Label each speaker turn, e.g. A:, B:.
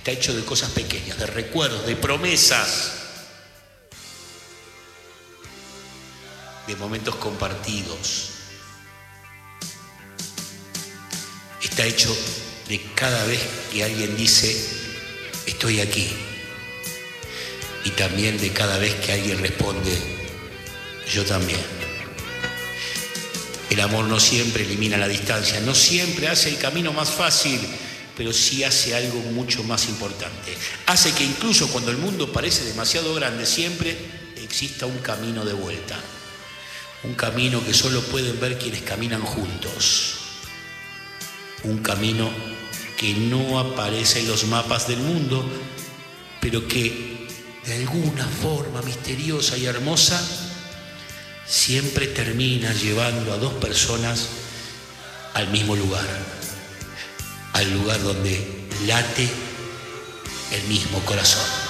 A: está hecho de cosas pequeñas, de recuerdos, de promesas, de momentos compartidos. Está hecho de cada vez que alguien dice, estoy aquí. Y también de cada vez que alguien responde, yo también. El amor no siempre elimina la distancia, no siempre hace el camino más fácil, pero sí hace algo mucho más importante. Hace que incluso cuando el mundo parece demasiado grande, siempre exista un camino de vuelta. Un camino que solo pueden ver quienes caminan juntos. Un camino que no aparece en los mapas del mundo, pero que de alguna forma misteriosa y hermosa siempre termina llevando a dos personas al mismo lugar, al lugar donde late el mismo corazón.